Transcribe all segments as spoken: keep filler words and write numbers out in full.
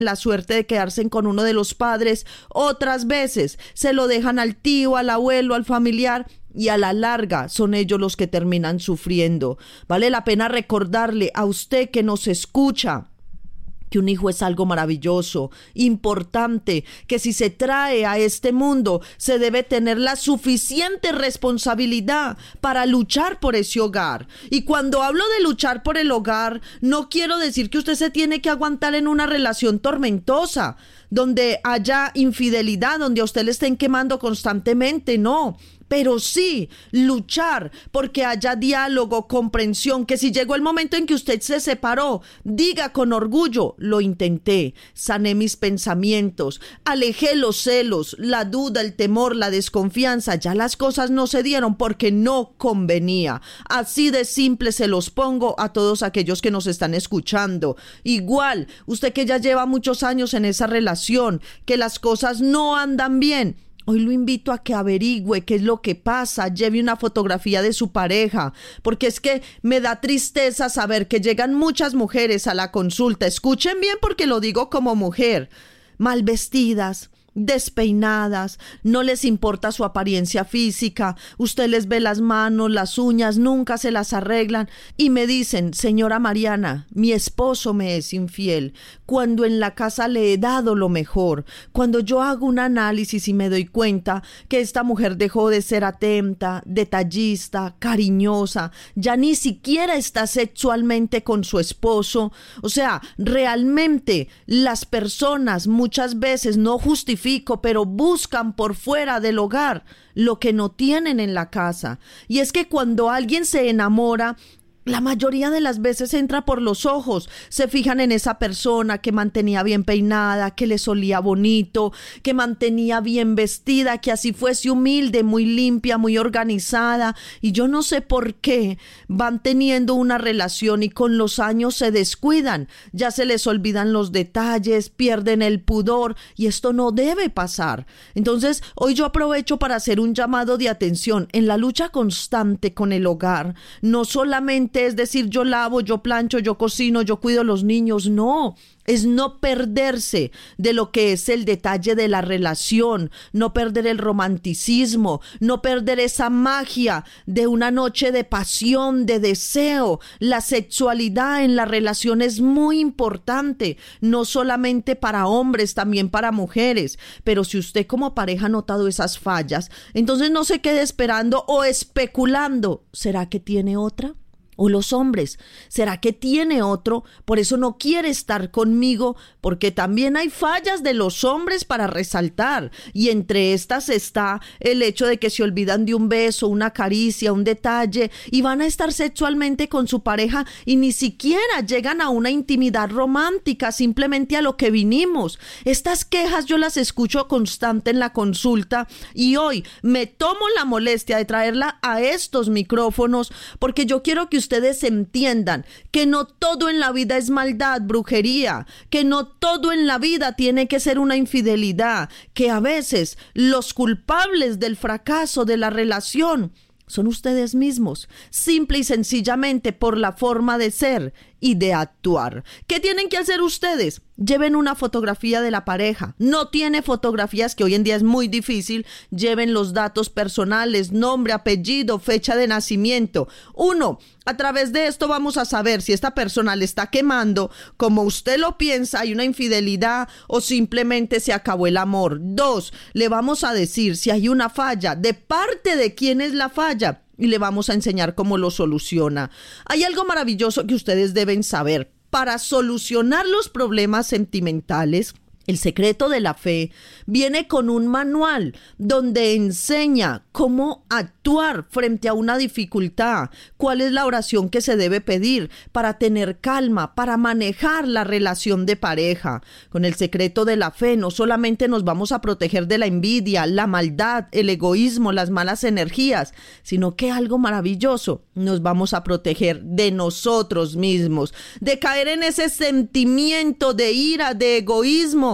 la suerte de quedarse con uno de los padres, otras veces se lo dejan al tío, al abuelo, al familiar, y a la larga son ellos los que terminan sufriendo. Vale la pena recordarle a usted que nos escucha que un hijo es algo maravilloso, importante, que si se trae a este mundo se debe tener la suficiente responsabilidad para luchar por ese hogar. Y cuando hablo de luchar por el hogar, no quiero decir que usted se tiene que aguantar en una relación tormentosa, donde haya infidelidad, donde a usted le estén quemando constantemente, no. Pero sí luchar porque haya diálogo, comprensión, que si llegó el momento en que usted se separó, diga con orgullo, lo intenté, sané mis pensamientos, alejé los celos, la duda, el temor, la desconfianza, ya las cosas no se dieron porque no convenía. Así de simple se los pongo a todos aquellos que nos están escuchando. Igual, usted que ya lleva muchos años en esa relación, que las cosas no andan bien, hoy lo invito a que averigüe qué es lo que pasa, lleve una fotografía de su pareja, porque es que me da tristeza saber que llegan muchas mujeres a la consulta, escuchen bien porque lo digo como mujer, mal vestidas, despeinadas, no les importa su apariencia física, usted les ve las manos, las uñas, nunca se las arreglan y me dicen, señora Mariana, mi esposo me es infiel, cuando en la casa le he dado lo mejor, cuando yo hago un análisis y me doy cuenta que esta mujer dejó de ser atenta, detallista, cariñosa, ya ni siquiera está sexualmente con su esposo, o sea, realmente las personas muchas veces no justifican, pero buscan por fuera del hogar lo que no tienen en la casa. Y es que cuando alguien se enamora, la mayoría de las veces entra por los ojos, se fijan en esa persona que mantenía bien peinada, que le solía bonito, que mantenía bien vestida, que así fuese humilde, muy limpia, muy organizada, y yo no sé por qué van teniendo una relación y con los años se descuidan, ya se les olvidan los detalles, pierden el pudor y esto no debe pasar. Entonces, hoy yo aprovecho para hacer un llamado de atención en la lucha constante con el hogar, no solamente es decir, yo lavo, yo plancho, yo cocino, yo cuido a los niños, no, es no perderse de lo que es el detalle de la relación, no perder el romanticismo, no perder esa magia de una noche de pasión, de deseo. La sexualidad en la relación es muy importante, no solamente para hombres, también para mujeres, pero si usted como pareja ha notado esas fallas, entonces no se quede esperando o especulando, ¿será que tiene otra? O los hombres, ¿será que tiene otro? Por eso no quiere estar conmigo, porque también hay fallas de los hombres para resaltar, y entre estas está el hecho de que se olvidan de un beso, una caricia, un detalle, y van a estar sexualmente con su pareja y ni siquiera llegan a una intimidad romántica, simplemente a lo que vinimos. Estas quejas yo las escucho constante en la consulta y hoy me tomo la molestia de traerla a estos micrófonos porque yo quiero que ustedes entiendan que no todo en la vida es maldad, brujería, que no todo en la vida tiene que ser una infidelidad, que a veces los culpables del fracaso de la relación son ustedes mismos, simple y sencillamente por la forma de ser y de actuar. ¿Qué tienen que hacer ustedes? Lleven una fotografía de la pareja. No tiene fotografías, que hoy en día es muy difícil. Lleven los datos personales, nombre, apellido, fecha de nacimiento. Uno, a través de esto vamos a saber si esta persona le está quemando como usted lo piensa, hay una infidelidad o simplemente se acabó el amor. Dos, le vamos a decir si hay una falla, de parte de quién es la falla, y le vamos a enseñar cómo lo soluciona. Hay algo maravilloso que ustedes deben saber. Para solucionar los problemas sentimentales, el secreto de la fe viene con un manual donde enseña cómo actuar frente a una dificultad, cuál es la oración que se debe pedir para tener calma, para manejar la relación de pareja. Con el secreto de la fe no solamente nos vamos a proteger de la envidia, la maldad, el egoísmo, las malas energías, sino que algo maravilloso, nos vamos a proteger de nosotros mismos, de caer en ese sentimiento de ira, de egoísmo,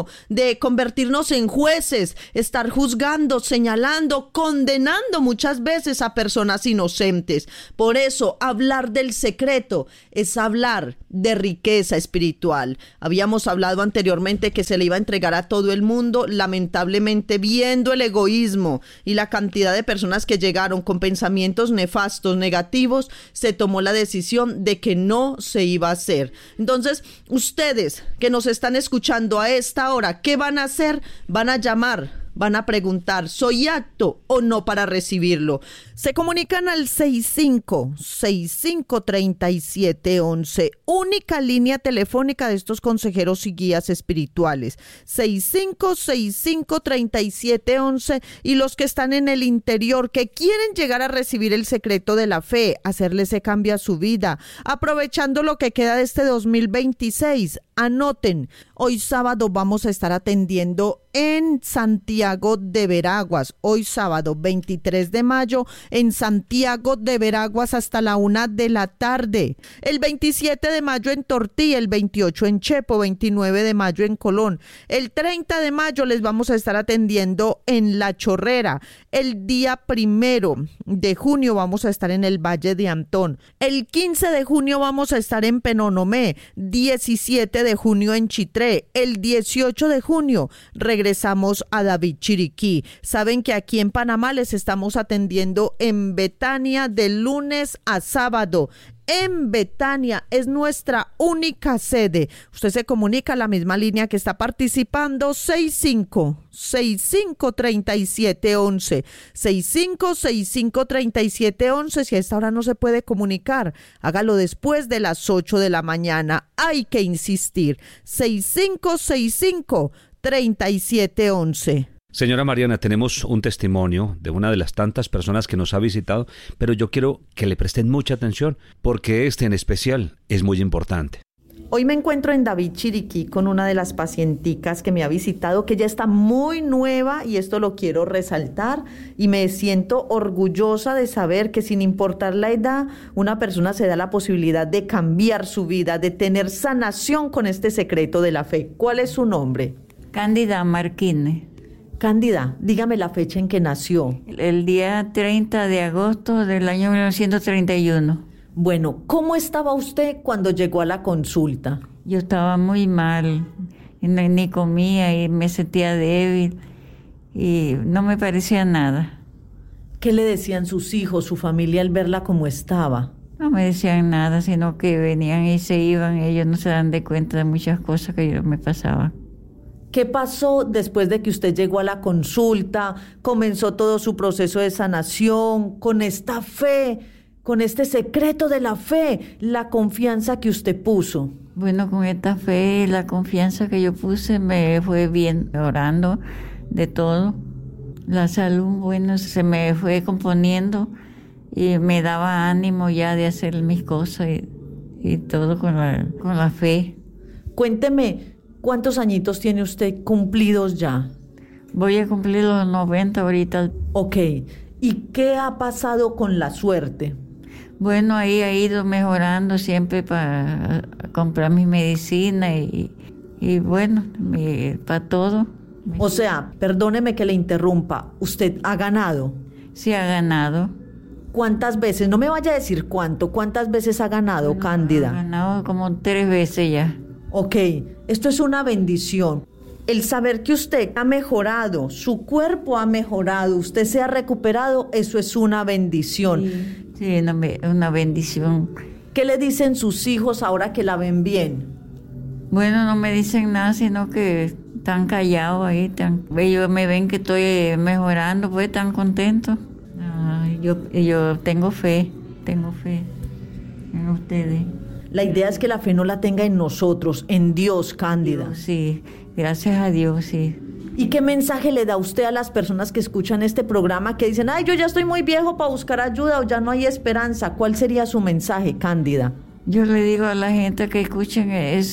de convertirnos en jueces, estar juzgando, señalando, condenando muchas veces a personas inocentes. Por eso, hablar del secreto es hablar de riqueza espiritual. Habíamos hablado anteriormente que se le iba a entregar a todo el mundo. Lamentablemente, viendo el egoísmo y la cantidad de personas que llegaron con pensamientos nefastos, negativos, se tomó la decisión de que no se iba a hacer. Entonces, ustedes que nos están escuchando a esta hora, ¿qué van a hacer? Van a llamar, van a preguntar, ¿soy apto o no para recibirlo? Se comunican al seis cinco seis cinco, tres siete uno uno, única línea telefónica de estos consejeros y guías espirituales. seis cinco seis cinco, tres siete uno uno, y los que están en el interior, que quieren llegar a recibir el secreto de la fe, hacerle ese cambio a su vida, aprovechando lo que queda de este dos mil veintiséis. Anoten, hoy sábado vamos a estar atendiendo en Santiago de Veraguas, hoy sábado veintitrés de mayo, en Santiago de Veraguas hasta la una de la tarde. El veintisiete de mayo en Tortilla, el veintiocho en Chepo, veintinueve de mayo en Colón. El treinta de mayo les vamos a estar atendiendo en La Chorrera. El día primero de junio vamos a estar en el Valle de Antón. El quince de junio vamos a estar en Penonomé. diecisiete de junio en Chitré. El dieciocho de junio regresamos a David Chiriquí. Saben que aquí en Panamá les estamos atendiendo en Betania de lunes a sábado. En Betania es nuestra única sede. Usted se comunica a la misma línea que está participando, seis cinco seis cinco, tres siete uno uno, seis cinco seis cinco, tres siete uno uno. Si a esta hora no se puede comunicar, hágalo después de las ocho de la mañana. Hay que insistir, seis cinco seis cinco, tres siete uno uno. Señora Mariana, tenemos un testimonio de una de las tantas personas que nos ha visitado, pero yo quiero que le presten mucha atención porque este en especial es muy importante. Hoy me encuentro en David Chiriquí con una de las pacienticas que me ha visitado, que ya está muy nueva, y esto lo quiero resaltar, y me siento orgullosa de saber que sin importar la edad, una persona se da la posibilidad de cambiar su vida, de tener sanación con este secreto de la fe. ¿Cuál es su nombre? Cándida Marquines. Cándida, dígame la fecha en que nació. El día treinta de agosto del año mil novecientos treinta y uno. Bueno, ¿cómo estaba usted cuando llegó a la consulta? Yo estaba muy mal, ni, ni comía y me sentía débil y no me parecía nada. ¿Qué le decían sus hijos, su familia al verla como estaba? No me decían nada, sino que venían y se iban. Ellos no se dan de cuenta de muchas cosas que yo me pasaba. ¿Qué pasó después de que usted llegó a la consulta? Comenzó todo su proceso de sanación con esta fe, con este secreto de la fe, la confianza que usted puso. Bueno, con esta fe y la confianza que yo puse me fue bien, orando de todo. La salud, bueno, se me fue componiendo y me daba ánimo ya de hacer mis cosas y, y todo con la, con la fe. Cuénteme, ¿cuántos añitos tiene usted cumplidos ya? Voy a cumplir los noventa ahorita. Ok. ¿Y qué ha pasado con la suerte? Bueno, ahí ha ido mejorando siempre para comprar mi medicina y, y bueno, para todo. O sea, perdóneme que le interrumpa, ¿usted ha ganado? Sí, ha ganado. ¿Cuántas veces? No me vaya a decir cuánto. ¿Cuántas veces ha ganado, Bueno, Cándida? Ha ganado como tres veces ya. Ok, esto es una bendición. El saber que usted ha mejorado, su cuerpo ha mejorado, usted se ha recuperado, eso es una bendición. Sí, sí, una, una bendición. ¿Qué le dicen sus hijos ahora que la ven bien? Bueno, no me dicen nada, sino que están callados ahí. Están, ellos me ven que estoy mejorando, pues están contentos. Ay, yo, yo tengo fe, tengo fe en ustedes. La idea es que la fe no la tenga en nosotros, en Dios, Cándida. Sí, gracias a Dios, sí. ¿Y qué mensaje le da usted a las personas que escuchan este programa que dicen, ay, yo ya estoy muy viejo para buscar ayuda o ya no hay esperanza? ¿Cuál sería su mensaje, Cándida? Yo le digo a la gente que escuchen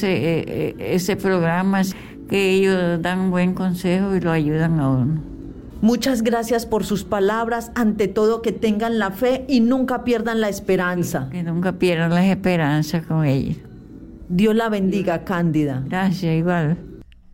ese, ese programa que ellos dan un buen consejo y lo ayudan a uno. Muchas gracias por sus palabras. Ante todo, que tengan la fe y nunca pierdan la esperanza. Que nunca pierdan las esperanzas con ellos. Dios la bendiga, Cándida. Gracias, igual.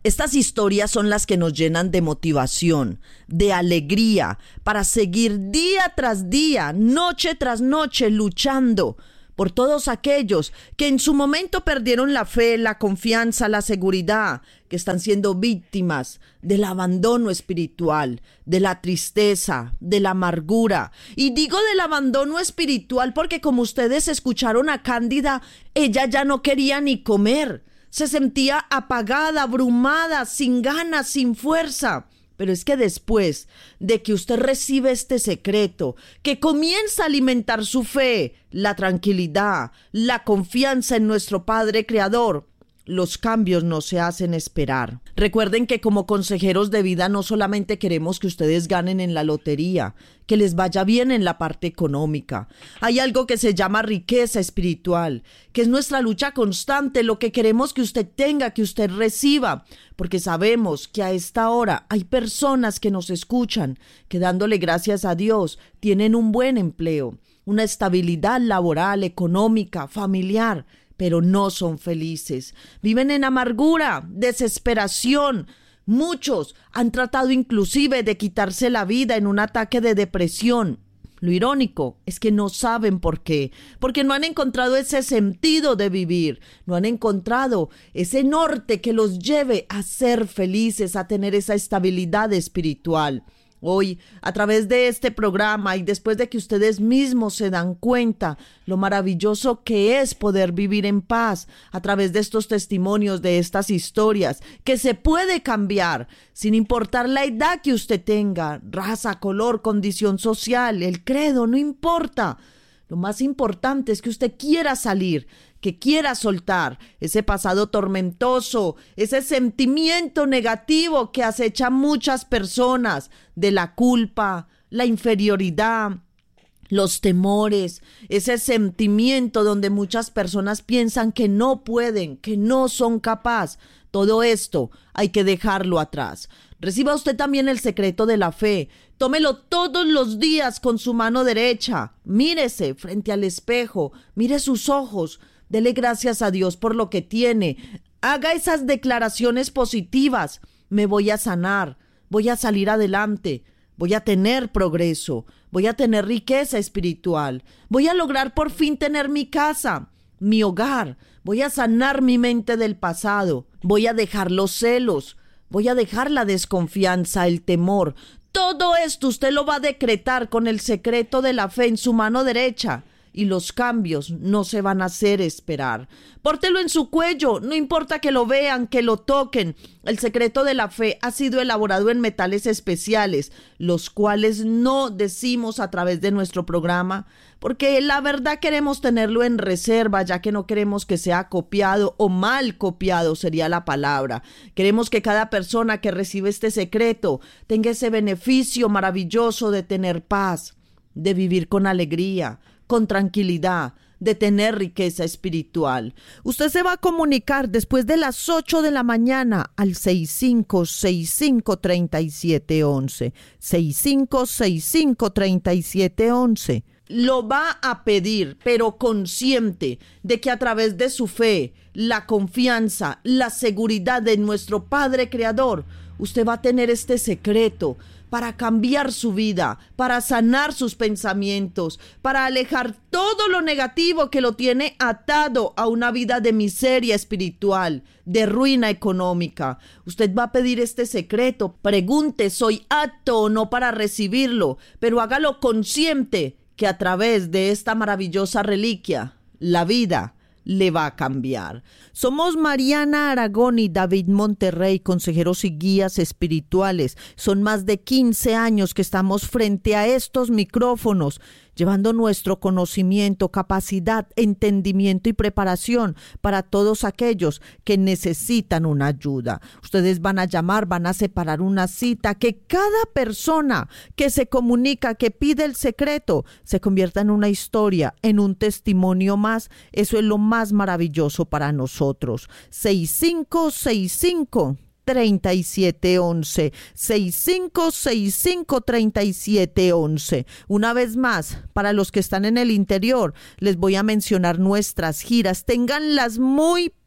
Estas historias son las que nos llenan de motivación, de alegría, para seguir día tras día, noche tras noche, luchando por todos aquellos que en su momento perdieron la fe, la confianza, la seguridad, que están siendo víctimas del abandono espiritual, de la tristeza, de la amargura. Y digo del abandono espiritual porque, como ustedes escucharon a Cándida, ella ya no quería ni comer. Se sentía apagada, abrumada, sin ganas, sin fuerza. Pero es que después de que usted recibe este secreto, que comienza a alimentar su fe, la tranquilidad, la confianza en nuestro Padre Creador, los cambios no se hacen esperar. Recuerden que como consejeros de vida no solamente queremos que ustedes ganen en la lotería, que les vaya bien en la parte económica. Hay algo que se llama riqueza espiritual, que es nuestra lucha constante, lo que queremos que usted tenga, que usted reciba, porque sabemos que a esta hora hay personas que nos escuchan, que dándole gracias a Dios tienen un buen empleo, una estabilidad laboral, económica, familiar, pero no son felices. Viven en amargura, desesperación. Muchos han tratado inclusive de quitarse la vida en un ataque de depresión. Lo irónico es que no saben por qué, porque no han encontrado ese sentido de vivir, no han encontrado ese norte que los lleve a ser felices, a tener esa estabilidad espiritual. Hoy, a través de este programa y después de que ustedes mismos se dan cuenta lo maravilloso que es poder vivir en paz a través de estos testimonios, de estas historias, que se puede cambiar sin importar la edad que usted tenga, raza, color, condición social, el credo, no importa. Lo más importante es que usted quiera salir, que quiera soltar ese pasado tormentoso, ese sentimiento negativo que acecha a muchas personas, de la culpa, la inferioridad, los temores, ese sentimiento donde muchas personas piensan que no pueden, que no son capaces. Todo esto hay que dejarlo atrás. Reciba usted también el secreto de la fe. Tómelo todos los días con su mano derecha. Mírese frente al espejo, mire sus ojos. Dele gracias a Dios por lo que tiene. Haga esas declaraciones positivas. Me voy a sanar, voy a salir adelante, voy a tener progreso, voy a tener riqueza espiritual, voy a lograr por fin tener mi casa, mi hogar, voy a sanar mi mente del pasado, voy a dejar los celos, voy a dejar la desconfianza, el temor. Todo esto usted lo va a decretar con el secreto de la fe en su mano derecha. Y los cambios no se van a hacer esperar. Pórtelo en su cuello, no importa que lo vean, que lo toquen. El secreto de la fe ha sido elaborado en metales especiales, los cuales no decimos a través de nuestro programa, porque la verdad queremos tenerlo en reserva, ya que no queremos que sea copiado o mal copiado, sería la palabra. Queremos que cada persona que recibe este secreto tenga ese beneficio maravilloso de tener paz, de vivir con alegría, con tranquilidad, de tener riqueza espiritual. Usted se va a comunicar después de las ocho de la mañana al seis cinco seis cinco, tres siete uno uno. seis cinco seis cinco, tres siete uno uno. Lo va a pedir, pero consciente de que a través de su fe, la confianza, la seguridad de nuestro Padre Creador, usted va a tener este secreto para cambiar su vida, para sanar sus pensamientos, para alejar todo lo negativo que lo tiene atado a una vida de miseria espiritual, de ruina económica. Usted va a pedir este secreto. Pregunte, ¿soy apto o no para recibirlo? Pero hágalo consciente que a través de esta maravillosa reliquia, la vida le va a cambiar. Somos Mariana Aragón y David Monterrey, consejeros y guías espirituales. Son más de quince años que estamos frente a estos micrófonos, llevando nuestro conocimiento, capacidad, entendimiento y preparación para todos aquellos que necesitan una ayuda. Ustedes van a llamar, van a separar una cita, que cada persona que se comunica, que pide el secreto, se convierta en una historia, en un testimonio más. Eso es lo más maravilloso para nosotros. seis cinco seis cinco, tres siete uno uno. seis cinco seis cinco, tres siete uno uno. Una vez más, para los que están en el interior, les voy a mencionar nuestras giras. Ténganlas muy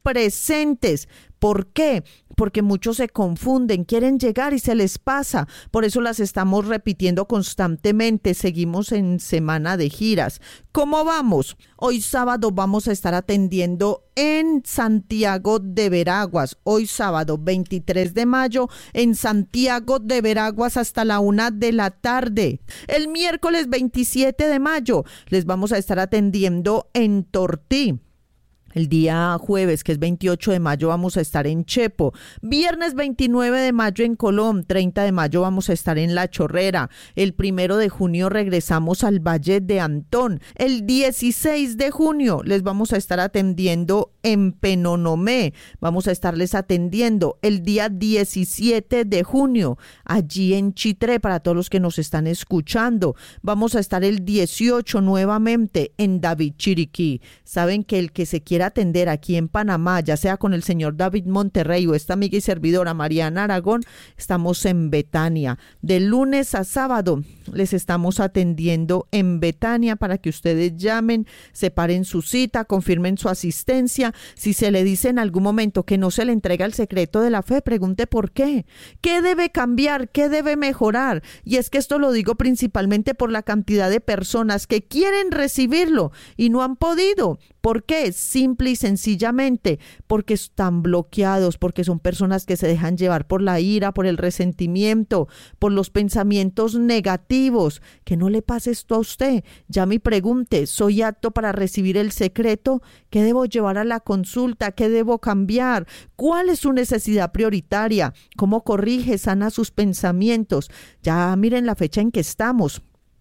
presentes. ¿Por qué? Porque muchos se confunden, quieren llegar y se les pasa. Por eso las estamos repitiendo constantemente. Seguimos en semana de giras. ¿Cómo vamos? Hoy sábado vamos a estar atendiendo en Santiago de Veraguas. Hoy sábado veintitrés de mayo en Santiago de Veraguas hasta la una de la tarde. El miércoles veintisiete de mayo les vamos a estar atendiendo en Tortí. El día jueves, que es veintiocho de mayo, vamos a estar en Chepo. Viernes veintinueve de mayo en Colón. treinta de mayo vamos a estar en La Chorrera. El primero de junio regresamos al Valle de Antón. El dieciséis de junio les vamos a estar atendiendo en Penonomé. Vamos a estarles atendiendo el día diecisiete de junio allí en Chitré, para todos los que nos están escuchando. Vamos a estar el dieciocho nuevamente en David Chiriquí. Saben que el que se quiera atender aquí en Panamá, ya sea con el señor David Monterrey o esta amiga y servidora Mariana Aragón, estamos en Betania. De lunes a sábado les estamos atendiendo en Betania para que ustedes llamen, separen su cita, confirmen su asistencia. Si se le dice en algún momento que no se le entrega el secreto de la fe, pregunte por qué. ¿Qué debe cambiar? ¿Qué debe mejorar? Y es que esto lo digo principalmente por la cantidad de personas que quieren recibirlo y no han podido. ¿Por qué? Simple y sencillamente porque están bloqueados, porque son personas que se dejan llevar por la ira, por el resentimiento, por los pensamientos negativos. Que no le pase esto a usted. Llame y pregunte, ¿soy apto para recibir el secreto? ¿Qué debo llevar a la consulta? ¿Qué debo cambiar? ¿Cuál es su necesidad prioritaria? ¿Cómo corrige, sana sus pensamientos? Ya miren la fecha en que estamos.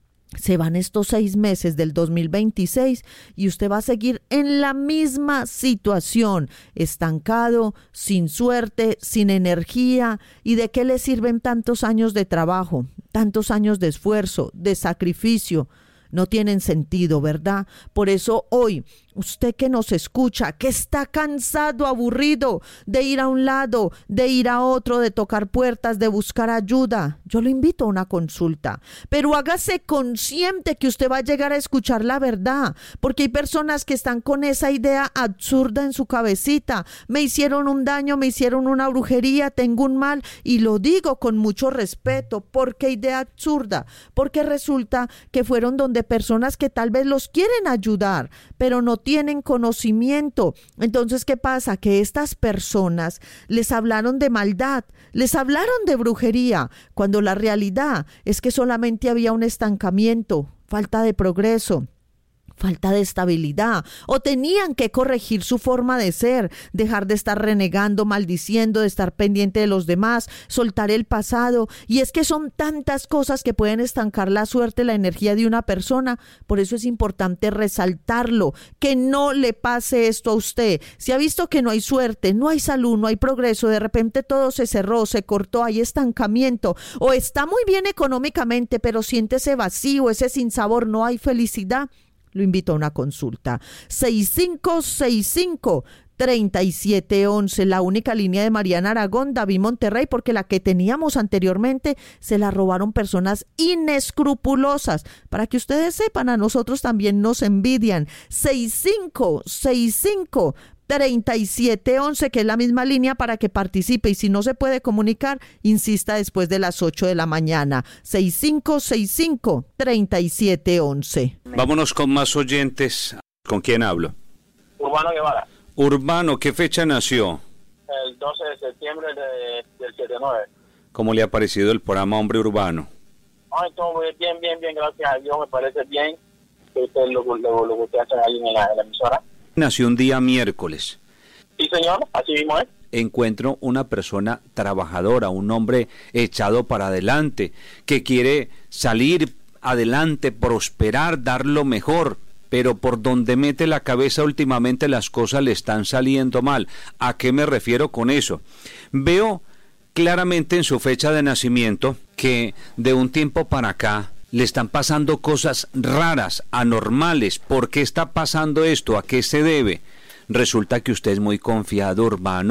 Se van estos seis meses del dos mil veintiséis y usted va a seguir en la misma situación, estancado, sin suerte, sin energía. ¿Y de qué le sirven tantos años de trabajo, tantos años de esfuerzo, de sacrificio? No tienen sentido, ¿verdad? Por eso hoy, usted que nos escucha, que está cansado, aburrido de ir a un lado, de ir a otro, de tocar puertas, de buscar ayuda, yo lo invito a una consulta. Pero hágase consciente que usted va a llegar a escuchar la verdad, porque hay personas que están con esa idea absurda en su cabecita. Me hicieron un daño, me hicieron una brujería, tengo un mal, y lo digo con mucho respeto. ¿Por qué idea absurda? Porque resulta que fueron donde personas que tal vez los quieren ayudar, pero no tienen conocimiento. Entonces, ¿qué pasa? Que estas personas les hablaron de maldad, les hablaron de brujería, cuando la realidad es que solamente había un estancamiento, falta de progreso, falta de estabilidad, o tenían que corregir su forma de ser, dejar de estar renegando, maldiciendo, de estar pendiente de los demás, soltar el pasado. Y es que son tantas cosas que pueden estancar la suerte, la energía de una persona. Por eso es importante resaltarlo, que no le pase esto a usted. Si ha visto que no hay suerte, no hay salud, no hay progreso, de repente todo se cerró, se cortó, hay estancamiento, o está muy bien económicamente, pero siente ese vacío, ese sinsabor, no hay felicidad, lo invito a una consulta. seis cinco seis cinco, tres siete uno uno, la única línea de Mariana Aragón, David Monterrey, porque la que teníamos anteriormente se la robaron personas inescrupulosas. Para que ustedes sepan, a nosotros también nos envidian. seis cinco seis cinco, tres siete uno uno, que es la misma línea para que participe, y si no se puede comunicar, insista después de las ocho de la mañana. seis cinco seis cinco, tres siete uno uno. Vámonos con más oyentes. ¿Con quién hablo? Urbano Guevara. Urbano, ¿qué fecha nació? El doce de septiembre de, del setenta y nueve. ¿Cómo le ha parecido el programa Hombre Urbano? Ay, todo bien, bien, bien, gracias a Dios, me parece bien que usted lo, lo, lo que usted hace ahí en la, en la emisora. Nació un día miércoles. Sí, señor, así mismo es. Encuentro una persona trabajadora, un hombre echado para adelante, que quiere salir adelante, prosperar, dar lo mejor, pero por donde mete la cabeza últimamente las cosas le están saliendo mal. ¿A qué me refiero con eso? Veo claramente en su fecha de nacimiento que de un tiempo para acá le están pasando cosas raras, anormales. ¿Por qué está pasando esto? ¿A qué se debe? Resulta que usted es muy confiado, Urbano,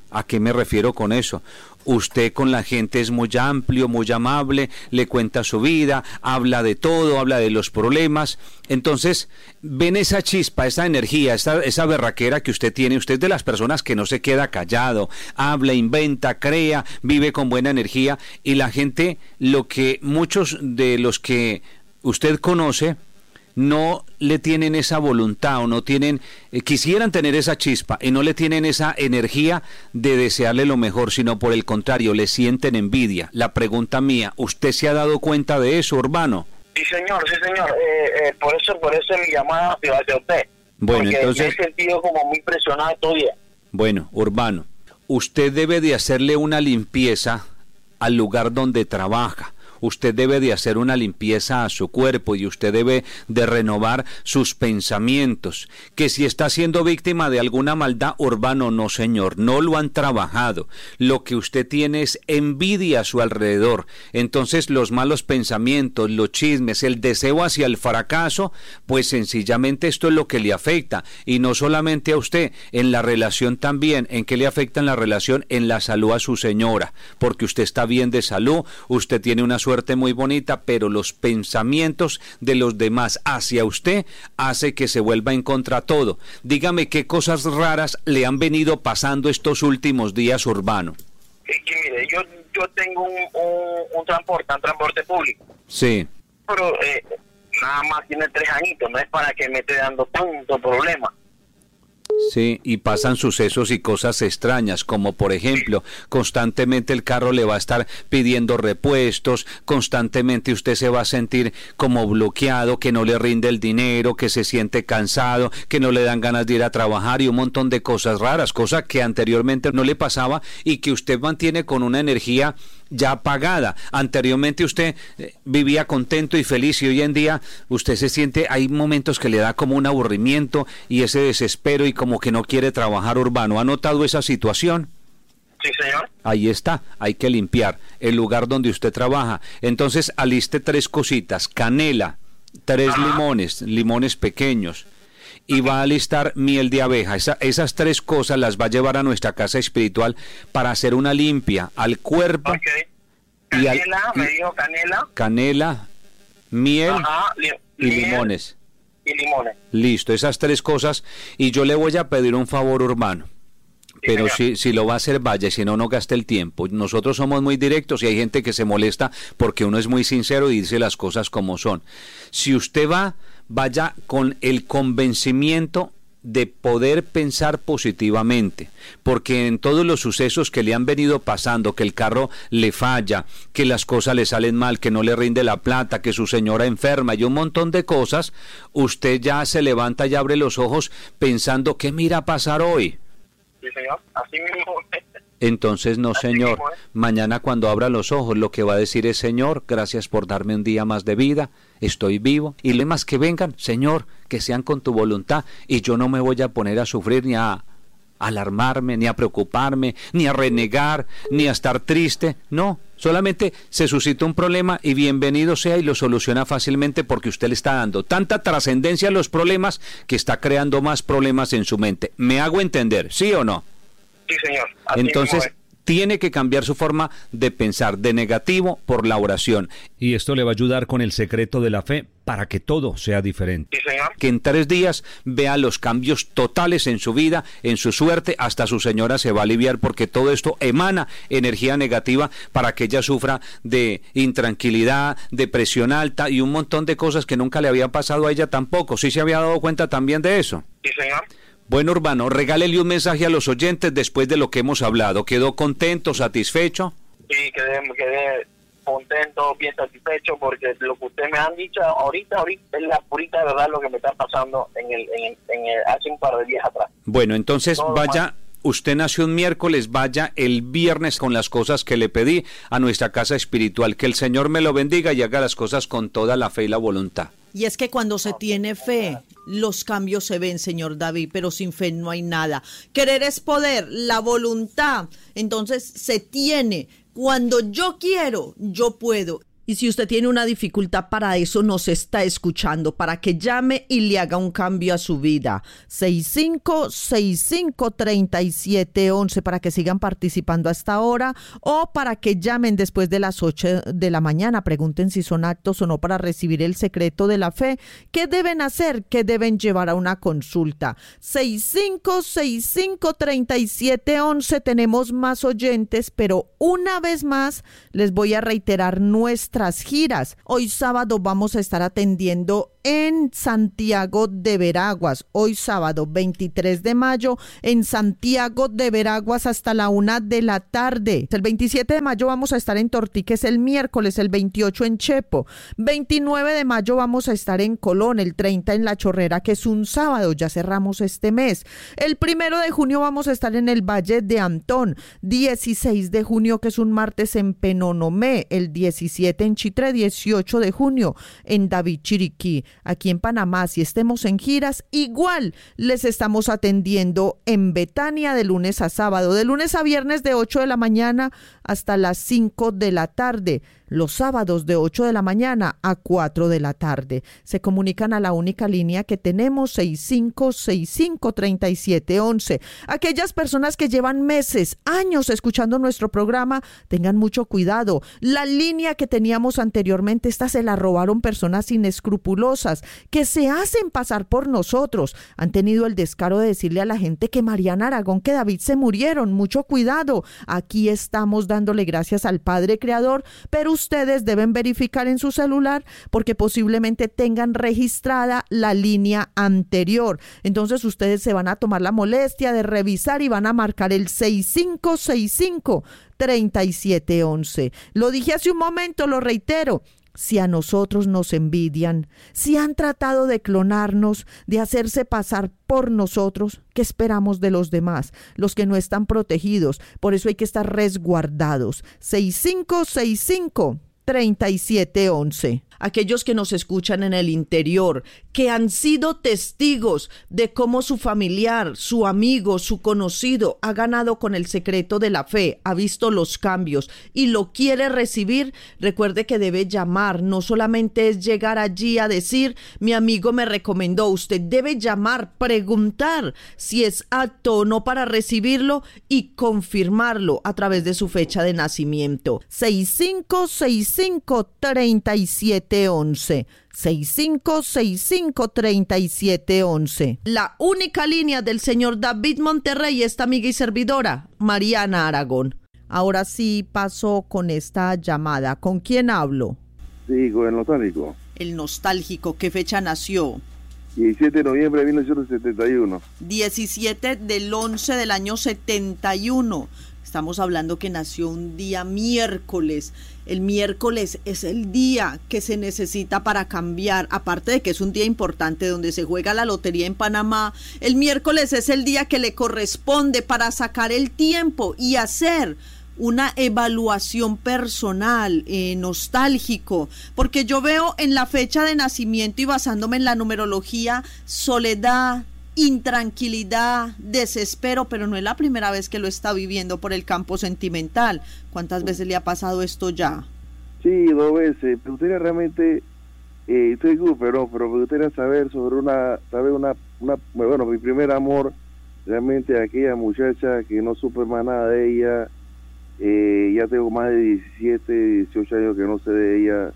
¿A qué me refiero con eso? Usted con la gente es muy amplio, muy amable, le cuenta su vida, habla de todo, habla de los problemas. Entonces, ven esa chispa, esa energía, esa, esa berraquera que usted tiene. Usted es de las personas que no se queda callado, habla, inventa, crea, vive con buena energía. Y la gente, lo que muchos de los que usted conoce, no le tienen esa voluntad o no tienen, eh, quisieran tener esa chispa y no le tienen esa energía de desearle lo mejor, sino por el contrario, le sienten envidia. La pregunta mía, ¿usted se ha dado cuenta de eso, Urbano? Sí, señor, sí, señor. Eh, eh, por eso, por eso mi llamada hacia usted. Bueno, porque entonces... me he sentido como muy presionado todo el día. Bueno, Urbano, usted debe de hacerle una limpieza al lugar donde trabaja. Usted debe de hacer una limpieza a su cuerpo y usted debe de renovar sus pensamientos. Que si está siendo víctima de alguna maldad, Urbano, no señor, no lo han trabajado. Lo que usted tiene es envidia a su alrededor. Entonces los malos pensamientos, los chismes, el deseo hacia el fracaso, pues sencillamente esto es lo que le afecta. Y no solamente a usted, en la relación también. ¿En qué le afecta en la relación? En la salud a su señora. Porque usted está bien de salud, usted tiene una suerte muy bonita, pero los pensamientos de los demás hacia usted hace que se vuelva en contra todo. Dígame qué cosas raras le han venido pasando estos últimos días, Urbano. Es que mire, yo, yo tengo un, un, un transporte, un transporte público. Sí. Pero eh, nada más tiene tres añitos, no es para que me esté dando tanto problema. Sí, y pasan sucesos y cosas extrañas, como por ejemplo, constantemente el carro le va a estar pidiendo repuestos, constantemente usted se va a sentir como bloqueado, que no le rinde el dinero, que se siente cansado, que no le dan ganas de ir a trabajar y un montón de cosas raras, cosas que anteriormente no le pasaba y que usted mantiene con una energía ya apagada. Anteriormente usted eh, vivía contento y feliz y hoy en día usted se siente, hay momentos que le da como un aburrimiento y ese desespero y como que no quiere trabajar, Urbano. ¿Ha notado esa situación? Sí, señor. Ahí está, hay que limpiar el lugar donde usted trabaja. Entonces aliste tres cositas, canela, tres Ajá. limones, limones pequeños. Y va a alistar miel de abeja. Esa, esas tres cosas las va a llevar a nuestra casa espiritual para hacer una limpia al cuerpo. Okay. Canela, y al, me dijo canela. Canela, miel Ajá, li, y miel limones. Y limones. Listo, esas tres cosas. Y yo le voy a pedir un favor, Urbano. Sí, pero si, si lo va a hacer, vaya, si no, no gaste el tiempo. Nosotros somos muy directos y hay gente que se molesta porque uno es muy sincero y dice las cosas como son. Si usted va, vaya con el convencimiento de poder pensar positivamente, porque en todos los sucesos que le han venido pasando, que el carro le falla, que las cosas le salen mal, que no le rinde la plata, que su señora enferma y un montón de cosas, usted ya se levanta y abre los ojos pensando, ¿qué me irá a pasar hoy? Sí, señor, así mismo. Entonces, no, señor, mañana cuando abra los ojos lo que va a decir es, Señor, gracias por darme un día más de vida, estoy vivo, y le más que vengan, Señor, que sean con tu voluntad, y yo no me voy a poner a sufrir ni a alarmarme, ni a preocuparme, ni a renegar, ni a estar triste, no, solamente se suscita un problema y bienvenido sea y lo soluciona fácilmente porque usted le está dando tanta trascendencia a los problemas que está creando más problemas en su mente. ¿Me hago entender, sí o no? Sí, señor. Así Entonces, tiene que cambiar su forma de pensar de negativo por la oración. Y esto le va a ayudar con el secreto de la fe para que todo sea diferente. Sí, señor. Que en tres días vea los cambios totales en su vida, en su suerte, hasta su señora se va a aliviar porque todo esto emana energía negativa para que ella sufra de intranquilidad, depresión alta y un montón de cosas que nunca le habían pasado a ella tampoco. ¿Sí se había dado cuenta también de eso? Sí, señor. Bueno, Urbano, regálele un mensaje a los oyentes después de lo que hemos hablado. ¿Quedó contento, satisfecho? Sí, quedé, quedé contento, bien satisfecho, porque lo que usted me han dicho ahorita, ahorita es la purita verdad lo que me está pasando en el, en el, en el, hace un par de días atrás. Bueno, entonces Todo vaya... Mal. Usted nació un miércoles, vaya el viernes con las cosas que le pedí a nuestra casa espiritual. Que el Señor me lo bendiga y haga las cosas con toda la fe y la voluntad. Y es que cuando se tiene fe, los cambios se ven, señor David, pero sin fe no hay nada. Querer es poder, la voluntad, entonces se tiene. Cuando yo quiero, yo puedo. Y si usted tiene una dificultad para eso, nos está escuchando, para que llame y le haga un cambio a su vida. seis cinco seis cinco, tres siete uno uno para que sigan participando hasta ahora o para que llamen después de las ocho de la mañana. Pregunten si son aptos o no para recibir el secreto de la fe. ¿Qué deben hacer? ¿Qué deben llevar a una consulta? seis cinco seis cinco, tres siete uno uno. Tenemos más oyentes, pero una vez más les voy a reiterar nuestra giras. Hoy sábado vamos a estar atendiendo en Santiago de Veraguas. Hoy sábado veintitrés de mayo en Santiago de Veraguas hasta la una de la tarde. El veintisiete de mayo vamos a estar en Tortiques el miércoles, el veintiocho en Chepo. veintinueve de mayo vamos a estar en Colón, el treinta en La Chorrera, que es un sábado, ya cerramos este mes. El primero de junio vamos a estar en el Valle de Antón. dieciséis de junio, que es un martes, en Penonomé. El diecisiete en Chitré, dieciocho de junio en David Chiriquí. Aquí en Panamá, si estemos en giras, igual les estamos atendiendo en Betania de lunes a sábado, de lunes a viernes de ocho de la mañana hasta las cinco de la tarde. Los sábados de ocho de la mañana a cuatro de la tarde. Se comunican a la única línea que tenemos, seis cinco seis cinco, tres siete uno uno. Aquellas personas que llevan meses, años escuchando nuestro programa, tengan mucho cuidado. La línea que teníamos anteriormente, esta se la robaron personas inescrupulosas que se hacen pasar por nosotros. Han tenido el descaro de decirle a la gente que Mariana Aragón, que David se murieron. Mucho cuidado. Aquí estamos dándole gracias al Padre Creador, pero ustedes deben verificar en su celular porque posiblemente tengan registrada la línea anterior. Entonces ustedes se van a tomar la molestia de revisar y van a marcar el seis cinco seis cinco, tres siete uno uno. Lo dije hace un momento, lo reitero. Si a nosotros nos envidian, si han tratado de clonarnos, de hacerse pasar por nosotros, ¿qué esperamos de los demás? Los que no están protegidos. Por eso hay que estar resguardados. seis cinco seis cinco, tres siete uno uno. Aquellos que nos escuchan en el interior, que han sido testigos de cómo su familiar, su amigo, su conocido ha ganado con el secreto de la fe, ha visto los cambios y lo quiere recibir, recuerde que debe llamar. No solamente es llegar allí a decir, mi amigo me recomendó. Usted debe llamar, preguntar si es apto o no para recibirlo y confirmarlo a través de su fecha de nacimiento. seis cinco seis cinco, tres siete uno uno. seis cinco seis cinco, tres siete uno uno. La única línea del señor David Monterrey, esta amiga y servidora, Mariana Aragón. Ahora sí paso con esta llamada. ¿Con quién hablo? Sí, con el nostálgico. El nostálgico. ¿Qué fecha nació? diecisiete de noviembre de mil novecientos setenta y uno. diecisiete del once del año setenta y uno. Estamos hablando que nació un día miércoles. El miércoles es el día que se necesita para cambiar. Aparte de que es un día importante donde se juega la lotería en Panamá, el miércoles es el día que le corresponde para sacar el tiempo y hacer una evaluación personal, eh, nostálgico, porque yo veo en la fecha de nacimiento y basándome en la numerología, soledad, intranquilidad, desespero, pero no es la primera vez que lo está viviendo por el campo sentimental. ¿Cuántas veces le ha pasado esto ya? Sí, dos veces. Me gustaría realmente, eh, estoy pero, pero me gustaría saber sobre una, saber una, una, bueno, mi primer amor, realmente aquella muchacha que no supe más nada de ella, eh, ya tengo más de diecisiete, dieciocho años que no sé de ella,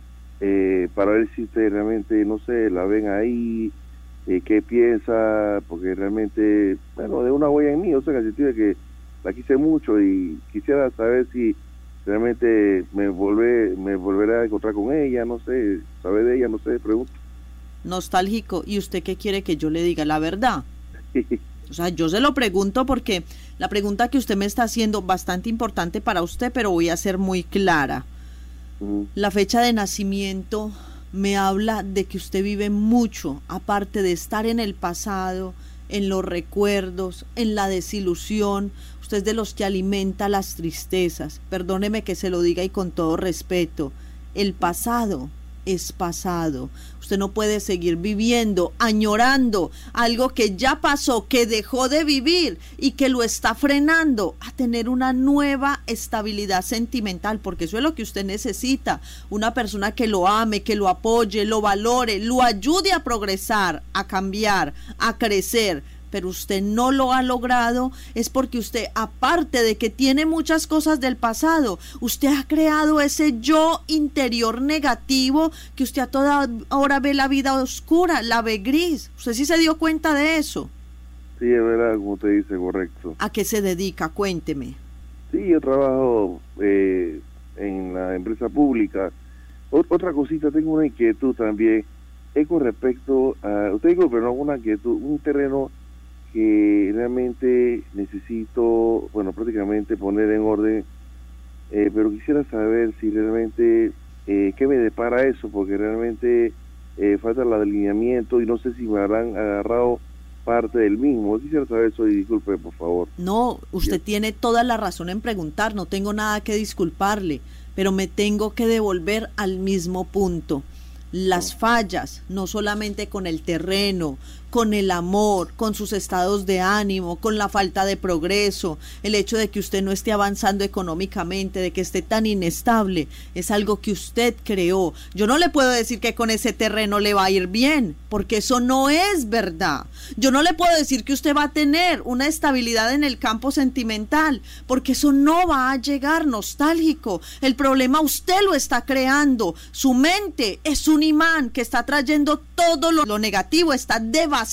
eh, para ver si ustedes realmente, no sé, la ven ahí, eh, qué piensa, porque realmente, bueno, de una huella en mí, o sea, en el sentido de que la quise mucho y quisiera saber si realmente me volver, me volveré a encontrar con ella, no sé, saber de ella, no sé, pregunto. Nostálgico, ¿y usted qué quiere que yo le diga? La verdad. O sea, yo se lo pregunto porque la pregunta que usted me está haciendo bastante importante para usted, pero voy a ser muy clara. Uh-huh. La fecha de nacimiento me habla de que usted vive mucho, aparte de estar en el pasado, en los recuerdos, en la desilusión. Usted es de los que alimenta las tristezas. Perdóneme que se lo diga y con todo respeto. El pasado es pasado. Usted no puede seguir viviendo, añorando algo que ya pasó, que dejó de vivir y que lo está frenando a tener una nueva estabilidad sentimental, porque eso es lo que usted necesita, una persona que lo ame, que lo apoye, lo valore, lo ayude a progresar, a cambiar, a crecer. Pero usted no lo ha logrado, es porque usted, aparte de que tiene muchas cosas del pasado, usted ha creado ese yo interior negativo que usted a toda hora ve la vida oscura, la ve gris. ¿Usted sí se dio cuenta de eso? Sí, es verdad, como usted dice, correcto. ¿A qué se dedica? Cuénteme. Sí, yo trabajo eh, en la empresa pública. O- otra cosita, tengo una inquietud también, es con respecto a, usted dijo, pero no, una inquietud, un terreno que realmente necesito, bueno, prácticamente poner en orden, eh, pero quisiera saber si realmente, eh, qué me depara eso, porque realmente eh, falta el alineamiento y no sé si me habrán agarrado parte del mismo. Quisiera saber eso y disculpe, por favor. No, usted Bien. tiene toda la razón en preguntar, no tengo nada que disculparle, pero me tengo que devolver al mismo punto. Las fallas, no solamente con el terreno, con el amor, con sus estados de ánimo, con la falta de progreso, el hecho de que usted no esté avanzando económicamente, de que esté tan inestable, es algo que usted creó. Yo no le puedo decir que con ese terreno le va a ir bien, porque eso no es verdad. Yo no le puedo decir que usted va a tener una estabilidad en el campo sentimental, porque eso no va a llegar, nostálgico. El problema usted lo está creando. Su mente es un imán que está trayendo todo lo, lo negativo, está devastando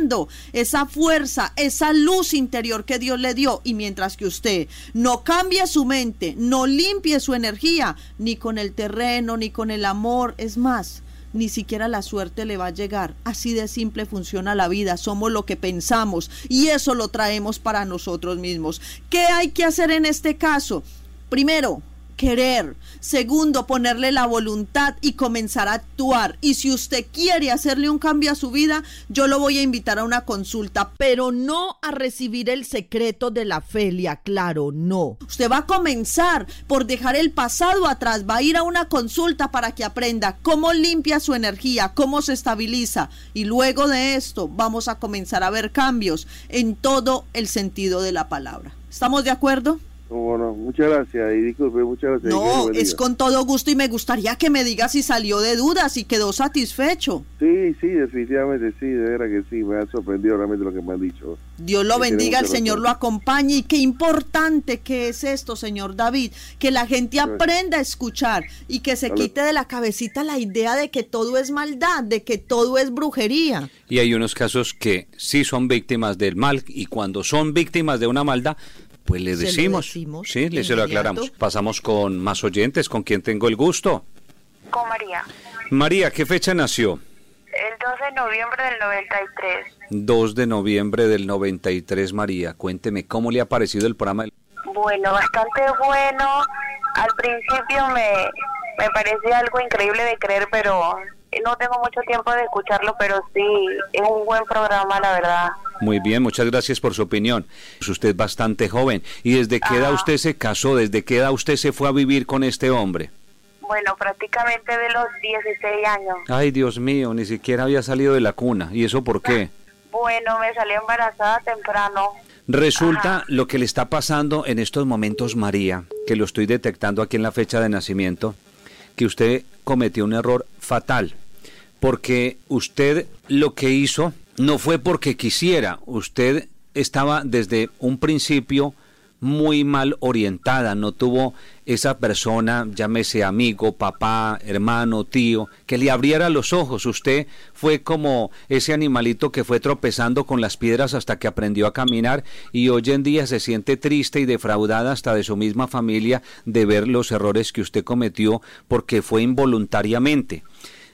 esa fuerza, esa luz interior que Dios le dio, y mientras que usted no cambie su mente, no limpie su energía, ni con el terreno, ni con el amor, es más, ni siquiera la suerte le va a llegar. Así de simple funciona la vida, somos lo que pensamos y eso lo traemos para nosotros mismos. ¿Qué hay que hacer en este caso? Primero, querer. Segundo, ponerle la voluntad y comenzar a actuar. Y si usted quiere hacerle un cambio a su vida, yo lo voy a invitar a una consulta, pero no a recibir el secreto de la fe, le aclaro, no. Usted va a comenzar por dejar el pasado atrás, va a ir a una consulta para que aprenda cómo limpia su energía, cómo se estabiliza, y luego de esto vamos a comenzar a ver cambios en todo el sentido de la palabra. ¿Estamos de acuerdo? Bueno, muchas gracias y disculpe, muchas gracias. No, es con todo gusto y me gustaría que me diga si salió de dudas y quedó satisfecho. Sí, sí, definitivamente sí, de verdad que sí, me ha sorprendido realmente lo que me han dicho. Dios lo Sí, bendiga, el tiene mucha Señor razón. lo acompañe, y qué importante que es esto, señor David, que la gente aprenda a escuchar y que se Vale. quite de la cabecita la idea de que todo es maldad, de que todo es brujería. Y hay unos casos que sí son víctimas del mal, y cuando son víctimas de una maldad, pues le Se lo decimos, decimos sí, le se lo inmediato. aclaramos. Pasamos con más oyentes, con quien tengo el gusto. Con María. María, ¿qué fecha nació? El dos de noviembre del noventa y tres. dos de noviembre del noventa y tres, María. Cuénteme, ¿cómo le ha parecido el programa? Bueno, bastante bueno. Al principio me, me parecía algo increíble de creer, pero no tengo mucho tiempo de escucharlo, pero sí, es un buen programa, la verdad. Muy bien, muchas gracias por su opinión. Es usted bastante joven. ¿Y desde qué edad Ajá. usted se casó? ¿Desde qué edad usted se fue a vivir con este hombre? Bueno, prácticamente de los dieciséis años. Ay, Dios mío, ni siquiera había salido de la cuna. ¿Y eso por qué? Bueno, me salí embarazada temprano. Resulta Ajá. lo que le está pasando en estos momentos, María, que lo estoy detectando aquí en la fecha de nacimiento, que usted cometió un error fatal, porque usted lo que hizo no fue porque quisiera, usted estaba desde un principio muy mal orientada, no tuvo esa persona, llámese amigo, papá, hermano, tío, que le abriera los ojos. Usted fue como ese animalito que fue tropezando con las piedras hasta que aprendió a caminar, y hoy en día se siente triste y defraudada hasta de su misma familia de ver los errores que usted cometió porque fue involuntariamente.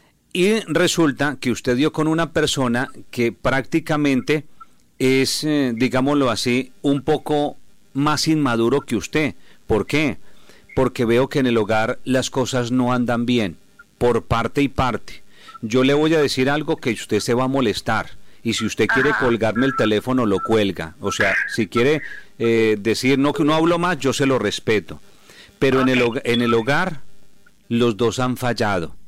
Y resulta que usted dio con una persona que prácticamente es, eh, digámoslo así, un poco más inmaduro que usted. ¿Por qué? Porque veo que en el hogar las cosas no andan bien, por parte y parte. Yo le voy a decir algo que usted se va a molestar, y si usted quiere colgarme el teléfono, lo cuelga. O sea, si quiere eh, decir no, que no hablo más, yo se lo respeto. Pero en el, hog- en el hogar los dos han fallado.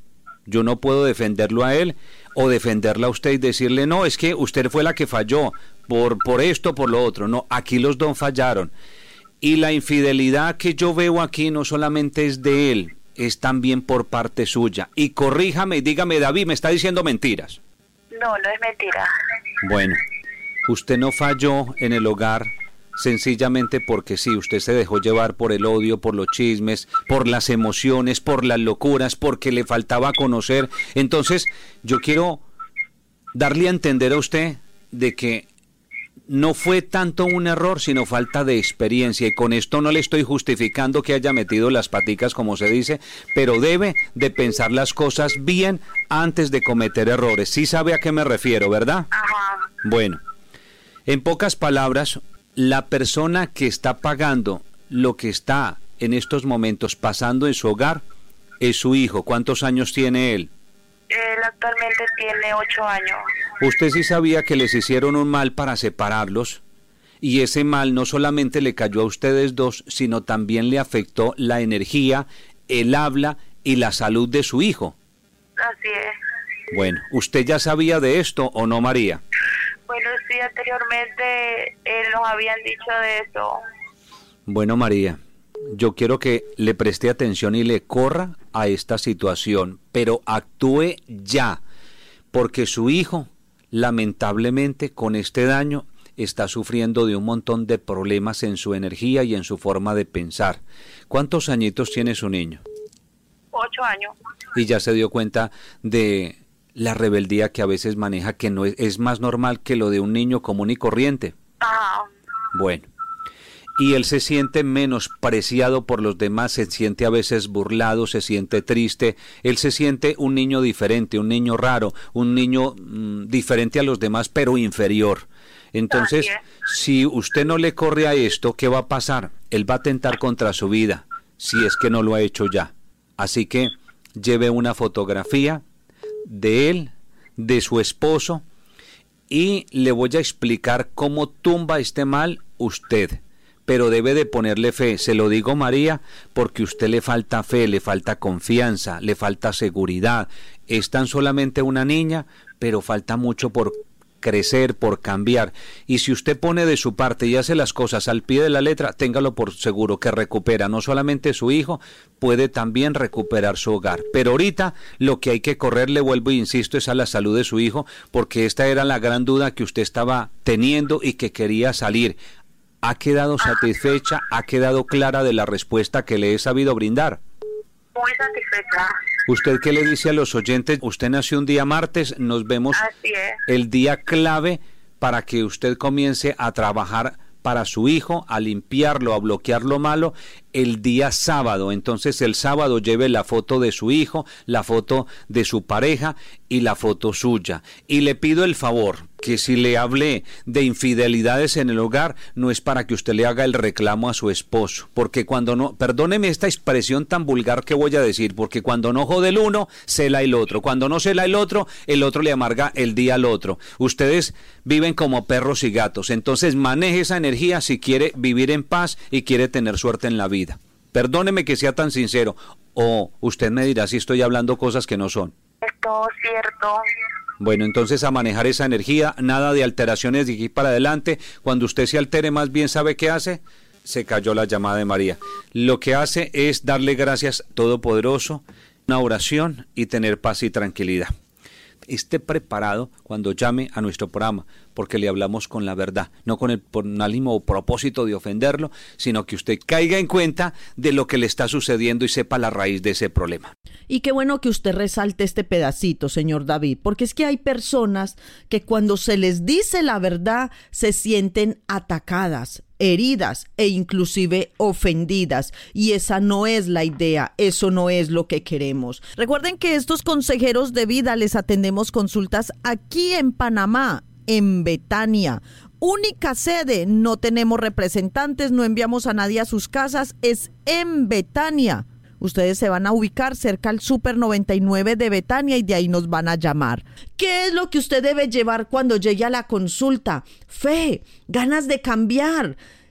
Yo no puedo defenderlo a él o defenderla a usted y decirle, no, es que usted fue la que falló por, por esto, por lo otro. No, aquí los dos fallaron. Y la infidelidad que yo veo aquí no solamente es de él, es también por parte suya. Y corríjame y dígame, David, ¿me está diciendo mentiras? No, no es mentira. Bueno, usted no falló en el hogar sencillamente porque sí, usted se dejó llevar por el odio, por los chismes, por las emociones, por las locuras, porque le faltaba conocer. Entonces, yo quiero darle a entender a usted de que no fue tanto un error, sino falta de experiencia. Y con esto no le estoy justificando que haya metido las paticas, como se dice, pero debe de pensar las cosas bien antes de cometer errores. Sí sabe a qué me refiero, ¿verdad? Ajá. Bueno, en pocas palabras, la persona que está pagando lo que está en estos momentos pasando en su hogar es su hijo. ¿Cuántos años tiene él? Él actualmente tiene ocho años. Usted sí sabía que les hicieron un mal para separarlos, y ese mal no solamente le cayó a ustedes dos, sino también le afectó la energía, el habla y la salud de su hijo. Así es. Bueno, ¿usted ya sabía de esto o no, María? Bueno, sí, anteriormente eh, nos habían dicho de eso. Bueno, María, yo quiero que le preste atención y le corra a esta situación, pero actúe ya, porque su hijo, lamentablemente, con este daño, está sufriendo de un montón de problemas en su energía y en su forma de pensar. ¿Cuántos añitos tiene su niño? Ocho años. Y ya se dio cuenta de la rebeldía que a veces maneja, que no es, es más normal que lo de un niño común y corriente. Ajá. Bueno, y él se siente menospreciado por los demás, se siente a veces burlado, se siente triste, él se siente un niño diferente, un niño raro, un niño mmm, diferente a los demás, pero inferior. Entonces, si usted no le corre a esto, ¿qué va a pasar? Él va a atentar contra su vida, si es que no lo ha hecho ya. Así que lleve una fotografía de él, de su esposo, y le voy a explicar cómo tumba este mal usted. Pero debe de ponerle fe, se lo digo, María, porque a usted le falta fe, le falta confianza, le falta seguridad. Es tan solamente una niña, pero falta mucho por crecer, por cambiar. Y si usted pone de su parte y hace las cosas al pie de la letra, téngalo por seguro que recupera no solamente su hijo, puede también recuperar su hogar. Pero ahorita lo que hay que correr, le vuelvo e insisto, es a la salud de su hijo, porque esta era la gran duda que usted estaba teniendo y que quería salir. ¿Ha quedado satisfecha? ¿Ha quedado clara de la respuesta que le he sabido brindar? Muy satisfecha. ¿Usted qué le dice a los oyentes? Usted nació un día martes, nos vemos Así es. El día clave para que usted comience a trabajar para su hijo, a limpiarlo, a bloquear lo malo, el día sábado. Entonces el sábado lleve la foto de su hijo, la foto de su pareja y la foto suya. Y le pido el favor que si le hablé de infidelidades en el hogar, no es para que usted le haga el reclamo a su esposo, porque cuando no, perdóneme esta expresión tan vulgar que voy a decir, porque cuando no jode el uno, cela el otro, cuando no cela el otro, el otro le amarga el día al otro. Ustedes viven como perros y gatos, entonces maneje esa energía si quiere vivir en paz y quiere tener suerte en la vida. Perdóneme que sea tan sincero, o usted me dirá si estoy hablando cosas que no son. Es todo cierto. Bueno, entonces a manejar esa energía, nada de alteraciones de aquí para adelante. Cuando usted se altere, más bien, ¿sabe qué hace? Se cayó la llamada de María. Lo que hace es darle gracias Todopoderoso, una oración y tener paz y tranquilidad. Esté preparado cuando llame a nuestro programa, porque le hablamos con la verdad, no con el por un ánimo o propósito de ofenderlo, sino que usted caiga en cuenta de lo que le está sucediendo y sepa la raíz de ese problema. Y qué bueno que usted resalte este pedacito, señor David, porque es que hay personas que cuando se les dice la verdad se sienten atacadas, heridas e inclusive ofendidas, y esa no es la idea, eso no es lo que queremos. Recuerden que estos consejeros de vida les atendemos consultas aquí en Panamá, en Betania. Única sede, no tenemos representantes, no enviamos a nadie a sus casas, es en Betania. Ustedes se van a ubicar cerca al Super noventa y nueve de Betania y de ahí nos van a llamar. ¿Qué es lo que usted debe llevar cuando llegue a la consulta? Fe, ganas de cambiar,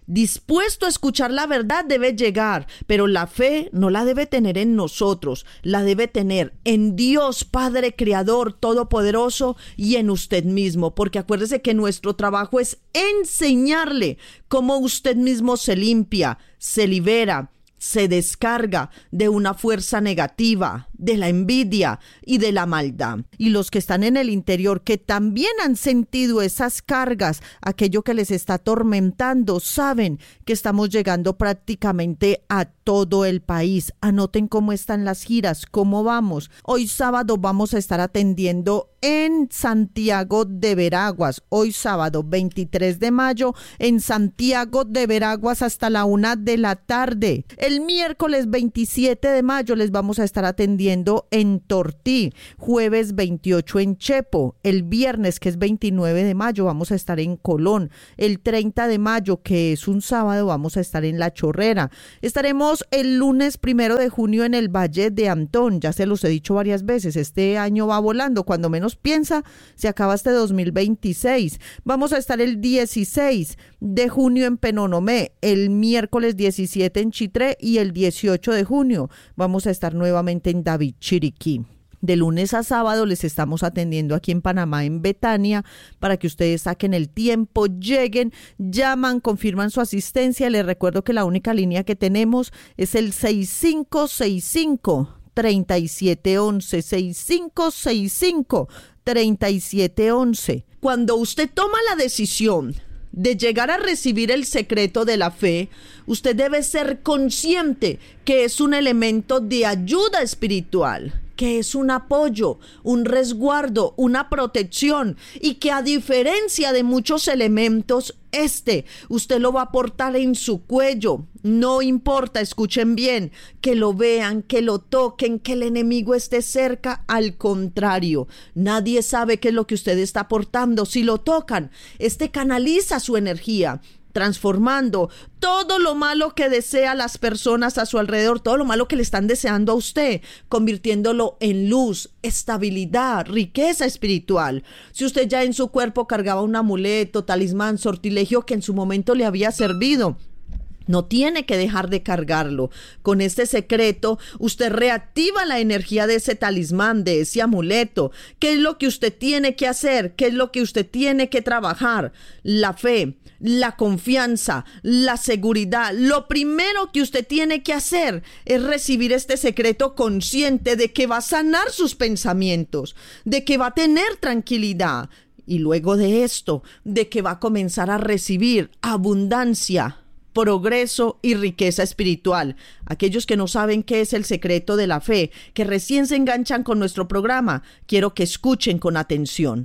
dispuesto a escuchar la verdad, debe llegar, pero la fe no la debe tener en nosotros, la debe tener en Dios Padre Creador Todopoderoso y en usted mismo, porque acuérdese que nuestro trabajo es enseñarle cómo usted mismo se limpia, se libera, se descarga de una fuerza negativa, de la envidia y de la maldad. Y los que están en el interior, que también han sentido esas cargas, aquello que les está atormentando, saben que estamos llegando prácticamente a todo el país. Anoten cómo están las giras, cómo vamos. Hoy sábado vamos a estar atendiendo en Santiago de Veraguas. Hoy sábado veintitrés de mayo en Santiago de Veraguas hasta la una de la tarde. El miércoles veintisiete de mayo les vamos a estar atendiendo en Tortí, jueves veintiocho en Chepo, el viernes que es veintinueve de mayo vamos a estar en Colón, el treinta de mayo que es un sábado vamos a estar en La Chorrera, estaremos el lunes primero de junio en el Valle de Antón, ya se los he dicho varias veces, este año va volando, cuando menos piensa se acaba este dos mil veintiséis, vamos a estar el dieciséis de junio en Penonomé, el miércoles diecisiete en Chitré y el dieciocho de junio vamos a estar nuevamente en David Chiriquí. De lunes a sábado les estamos atendiendo aquí en Panamá, en Betania, para que ustedes saquen el tiempo, lleguen, llaman, confirman su asistencia. Les recuerdo que la única línea que tenemos es el seis cinco seis cinco, tres siete uno uno, seis cinco seis cinco, tres siete uno uno. Cuando usted toma la decisión de llegar a recibir el secreto de la fe, usted debe ser consciente que es un elemento de ayuda espiritual, que es un apoyo, un resguardo, una protección, y que a diferencia de muchos elementos, este usted lo va a portar en su cuello. No importa, escuchen bien, que lo vean, que lo toquen, que el enemigo esté cerca. Al contrario, nadie sabe qué es lo que usted está portando. Si lo tocan, este canaliza su energía, transformando todo lo malo que desea las personas a su alrededor, todo lo malo que le están deseando a usted, convirtiéndolo en luz, estabilidad, riqueza espiritual. Si usted ya en su cuerpo cargaba un amuleto, talismán, sortilegio que en su momento le había servido, no tiene que dejar de cargarlo. Con este secreto, usted reactiva la energía de ese talismán, de ese amuleto. ¿Qué es lo que usted tiene que hacer? ¿Qué es lo que usted tiene que trabajar? La fe, la confianza, la seguridad. Lo primero que usted tiene que hacer es recibir este secreto consciente de que va a sanar sus pensamientos, de que va a tener tranquilidad. Y luego de esto, de que va a comenzar a recibir abundancia, progreso y riqueza espiritual. Aquellos que no saben qué es el secreto de la fe, que recién se enganchan con nuestro programa, quiero que escuchen con atención.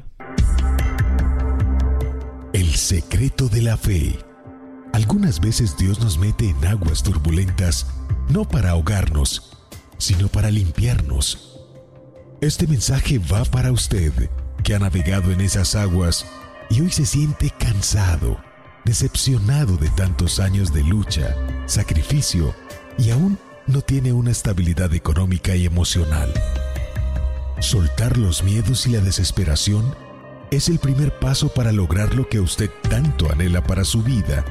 El secreto de la fe. Algunas veces Dios nos mete en aguas turbulentas, no para ahogarnos, sino para limpiarnos. Este mensaje va para usted, que ha navegado en esas aguas y hoy se siente cansado, decepcionado de tantos años de lucha, sacrificio y aún no tiene una estabilidad económica y emocional. Soltar los miedos y la desesperación es el primer paso para lograr lo que usted tanto anhela para su vida.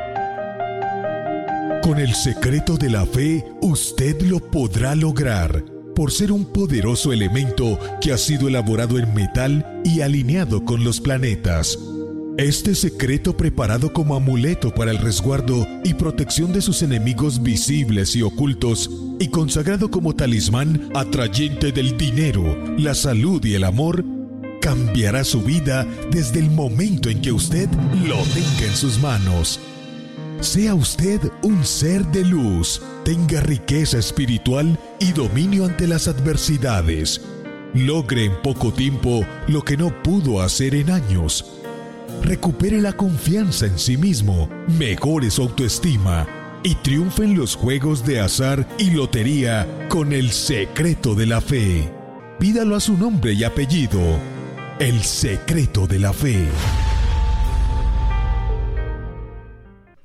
Con el secreto de la fe, usted lo podrá lograr, por ser un poderoso elemento que ha sido elaborado en metal y alineado con los planetas. Este secreto, preparado como amuleto para el resguardo y protección de sus enemigos visibles y ocultos, y consagrado como talismán atrayente del dinero, la salud y el amor, cambiará su vida desde el momento en que usted lo tenga en sus manos. Sea usted un ser de luz, tenga riqueza espiritual y dominio ante las adversidades. Logre en poco tiempo lo que no pudo hacer en años. Recupere la confianza en sí mismo, mejore su autoestima y triunfe en los juegos de azar y lotería con el secreto de la fe. Pídalo a su nombre y apellido. El secreto de la fe.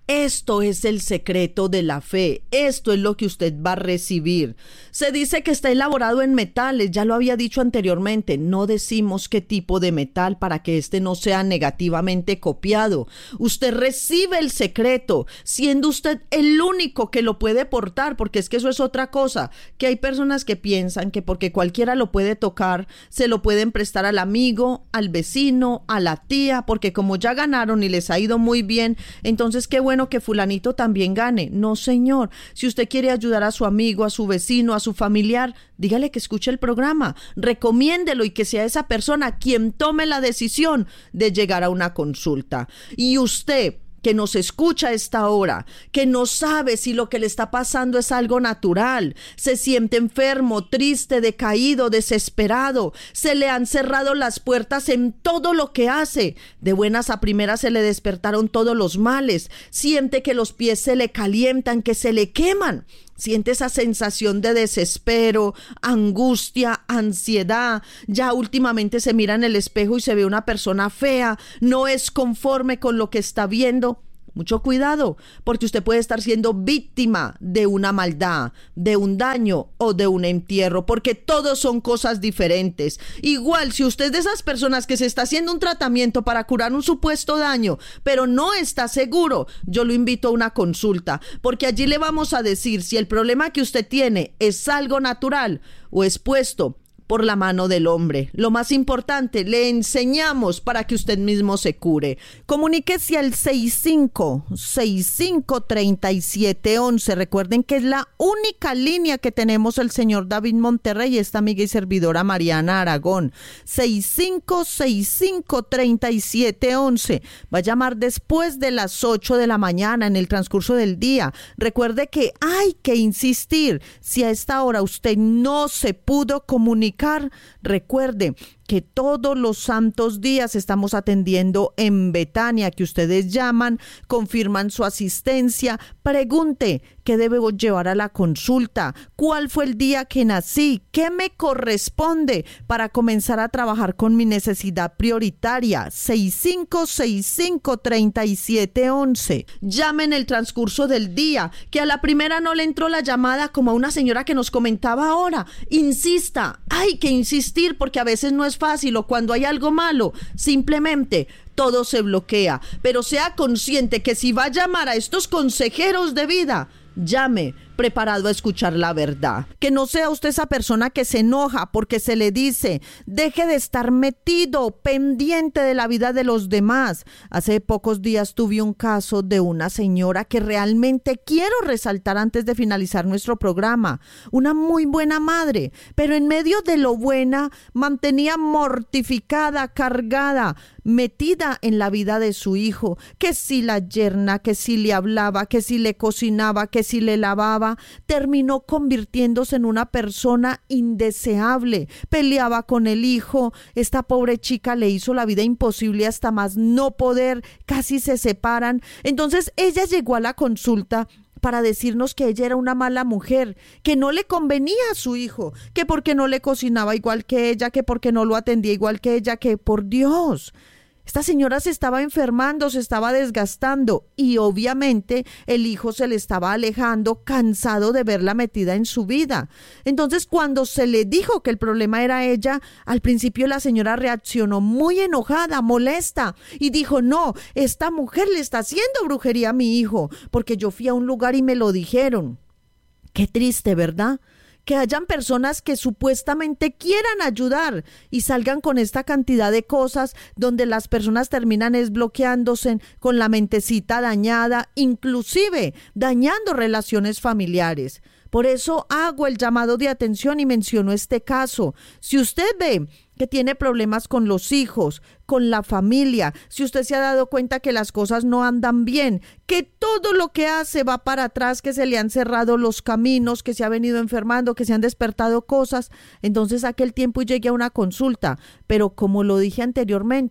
Esto es el secreto de la fe. Esto es lo que usted va a recibir. Se dice que está elaborado en metales. Ya lo había dicho anteriormente. No decimos qué tipo de metal para que este no sea negativamente copiado. Usted recibe el secreto, siendo usted el único que lo puede portar, porque es que eso es otra cosa, que hay personas que piensan que porque cualquiera lo puede tocar, se lo pueden prestar al amigo, al vecino, a la tía, porque como ya ganaron y les ha ido muy bien, entonces qué bueno que fulanito también gane. No, señor. Si usted quiere ayudar a su amigo, a su vecino, a su familiar, dígale que escuche el programa, recomiéndelo y que sea esa persona quien tome la decisión de llegar a una consulta. Y usted, que nos escucha a esta hora, que no sabe si lo que le está pasando es algo natural, se siente enfermo, triste, decaído, desesperado, se le han cerrado las puertas en todo lo que hace, de buenas a primeras se le despertaron todos los males, siente que los pies se le calientan, que se le queman, siente esa sensación de desespero, angustia, ansiedad. Ya últimamente se mira en el espejo y se ve una persona fea, no es conforme con lo que está viendo. Mucho cuidado, porque usted puede estar siendo víctima de una maldad, de un daño o de un entierro, porque todos son cosas diferentes. Igual, si usted es de esas personas que se está haciendo un tratamiento para curar un supuesto daño, pero no está seguro, yo lo invito a una consulta, porque allí le vamos a decir si el problema que usted tiene es algo natural o es puesto por la mano del hombre. Lo más importante, le enseñamos para que usted mismo se cure. Comuníquese al seis cinco seis cinco, tres siete uno uno. Recuerden que es la única línea que tenemos el señor David Monterrey y esta amiga y servidora Mariana Aragón. seis cinco seis cinco, tres siete uno uno. Va a llamar después de las ocho de la mañana en el transcurso del día. Recuerde que hay que insistir. Si a esta hora usted no se pudo comunicar, recuerde que todos los santos días estamos atendiendo en Betania, que ustedes llaman, confirman su asistencia, pregunte qué debo llevar a la consulta, cuál fue el día que nací, qué me corresponde para comenzar a trabajar con mi necesidad prioritaria. seis cinco seis cinco, tres siete uno uno. Llame en el transcurso del día, que a la primera no le entró la llamada como a una señora que nos comentaba ahora. Insista, hay que insistir porque a veces no es fácil, o cuando hay algo malo, simplemente todo se bloquea. Pero sea consciente que si va a llamar a estos consejeros de vida, llame preparado a escuchar la verdad. Que no sea usted esa persona que se enoja porque se le dice, deje de estar metido, pendiente de la vida de los demás. Hace pocos días tuve un caso de una señora que realmente quiero resaltar antes de finalizar nuestro programa. Una muy buena madre, pero en medio de lo buena, mantenía mortificada, cargada, metida en la vida de su hijo, que si la yerna, que si le hablaba, que si le cocinaba, que si le lavaba, terminó convirtiéndose en una persona indeseable, peleaba con el hijo, esta pobre chica le hizo la vida imposible hasta más no poder, casi se separan. Entonces ella llegó a la consulta para decirnos que ella era una mala mujer, que no le convenía a su hijo, que porque no le cocinaba igual que ella, que porque no lo atendía igual que ella, que por Dios. Esta señora se estaba enfermando, se estaba desgastando y obviamente el hijo se le estaba alejando, cansado de verla metida en su vida. Entonces, cuando se le dijo que el problema era ella, al principio la señora reaccionó muy enojada, molesta y dijo, no, esta mujer le está haciendo brujería a mi hijo, porque yo fui a un lugar y me lo dijeron. Qué triste, ¿verdad? Que hayan personas que supuestamente quieran ayudar y salgan con esta cantidad de cosas donde las personas terminan desbloqueándose con la mentecita dañada, inclusive dañando relaciones familiares. Por eso hago el llamado de atención y menciono este caso. Si usted ve que tiene problemas con los hijos, con la familia, si usted se ha dado cuenta que las cosas no andan bien, que todo lo que hace va para atrás, que se le han cerrado los caminos, que se ha venido enfermando, que se han despertado cosas, entonces saque el tiempo y llegue a una consulta. Pero como lo dije anteriormente,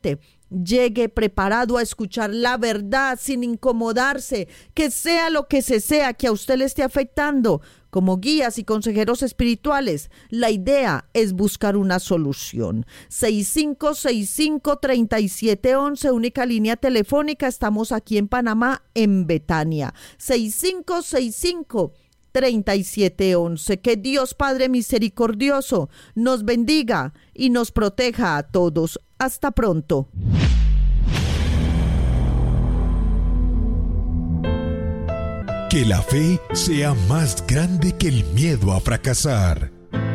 Llegue preparado a escuchar la verdad sin incomodarse, que sea lo que se sea que a usted le esté afectando. Como guías y consejeros espirituales, la idea es buscar una solución. seis cinco seis cinco, tres siete uno uno, única línea telefónica. Estamos aquí en Panamá, en Betania. seis cinco seis cinco, tres siete uno uno. Que Dios Padre misericordioso nos bendiga y nos proteja a todos. Hasta pronto. Que la fe sea más grande que el miedo a fracasar.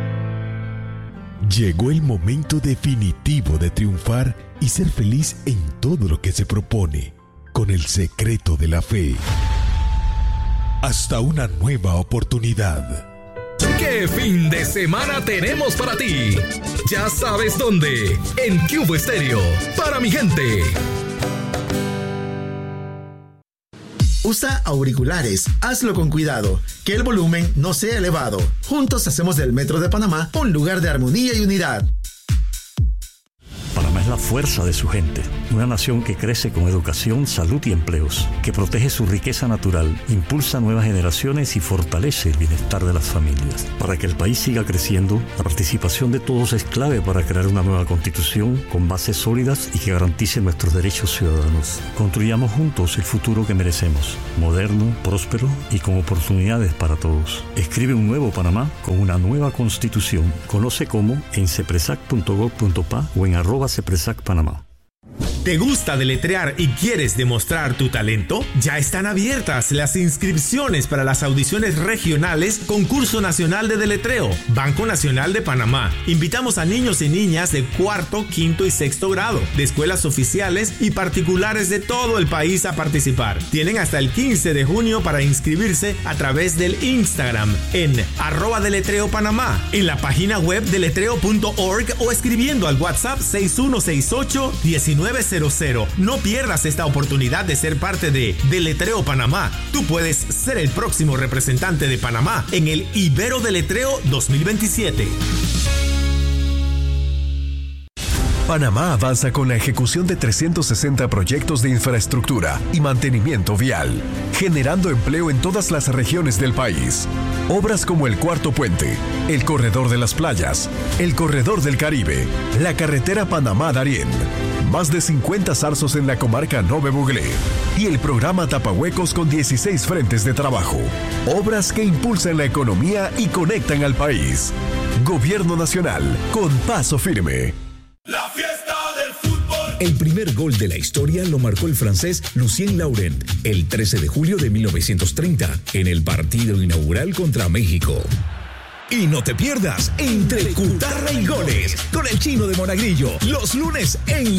Llegó el momento definitivo de triunfar y ser feliz en todo lo que se propone, con el secreto de la fe. Hasta una nueva oportunidad. ¿Qué fin de semana tenemos para ti? Ya sabes dónde. En Cubo Estéreo. Para mi gente. Usa auriculares, hazlo con cuidado, que el volumen no sea elevado. Juntos hacemos del Metro de Panamá un lugar de armonía y unidad. Panamá es la fuerza de su gente, una nación que crece con educación, salud y empleos, que protege su riqueza natural, impulsa nuevas generaciones y fortalece el bienestar de las familias. Para que el país siga creciendo, la participación de todos es clave para crear una nueva constitución con bases sólidas y que garantice nuestros derechos ciudadanos. Construyamos juntos el futuro que merecemos, moderno, próspero y con oportunidades para todos. Escribe un nuevo Panamá con una nueva constitución. Conoce cómo en cepresac punto gob punto pa o en arroba cepresac Panamá. ¿Te gusta deletrear y quieres demostrar tu talento? Ya están abiertas las inscripciones para las audiciones regionales Concurso Nacional de Deletreo, Banco Nacional de Panamá. Invitamos a niños y niñas de cuarto, quinto y sexto grado, de escuelas oficiales y particulares de todo el país a participar. Tienen hasta el quince de junio para inscribirse a través del Instagram en arroba deletreo Panamá, en la página web deletreo punto org o escribiendo al WhatsApp seis uno seis ocho, diecinueve cero cero. No pierdas esta oportunidad de ser parte de Deletreo Panamá. Tú puedes ser el próximo representante de Panamá en el Ibero Deletreo dos mil veintisiete. Panamá avanza con la ejecución de trescientos sesenta proyectos de infraestructura y mantenimiento vial, generando empleo en todas las regiones del país. Obras como el Cuarto Puente, el Corredor de las Playas, el Corredor del Caribe, la carretera Panamá-Darién, más de cincuenta zarzos en la comarca Nove Buglé y el programa Tapahuecos con dieciséis frentes de trabajo. Obras que impulsan la economía y conectan al país. Gobierno Nacional, con paso firme. La fiesta del fútbol. El primer gol de la historia lo marcó el francés Lucien Laurent el trece de julio de mil novecientos treinta en el partido inaugural contra México. Y no te pierdas Entre Cutarra y Goles con el Chino de Monagrillo los lunes en